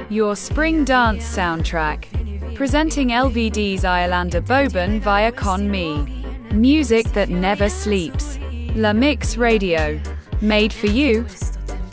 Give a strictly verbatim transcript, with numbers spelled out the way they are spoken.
Your spring dance soundtrack. Presenting L V D's Iolanda Boban via Con Me. Music that never sleeps. La Mix Radio. Made for you,